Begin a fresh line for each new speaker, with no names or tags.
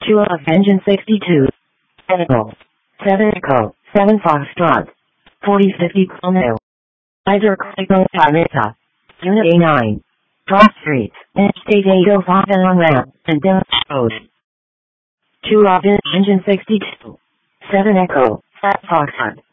2 of engine 62. Echo. 7 Echo, 7 Foxtrot. 4050 Clonel. Iser Clayco Tarita. Unit A9. Cross Street, Interstate 805 and on ramp, and Dim Road. 2 of engine 62. 7 Echo, 5 Foxtrot.